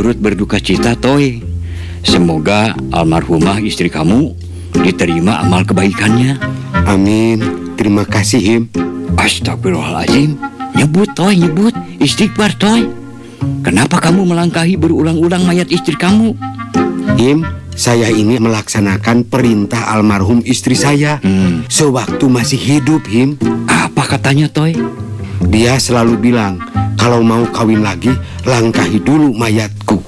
turut berduka cita, Toy. Semoga almarhumah istri kamu diterima amal kebaikannya. Amin. Terima kasih, Him. Astagfirullahaladzim. Nyebut, Toy, nyebut. Istighfar, Toy. Kenapa kamu melangkahi berulang-ulang mayat istri kamu? Him, saya ini melaksanakan perintah almarhum istri saya. Sewaktu masih hidup, Him. Apa katanya, Toy? Dia selalu bilang, kalau mau kawin lagi, langkahi dulu mayatku.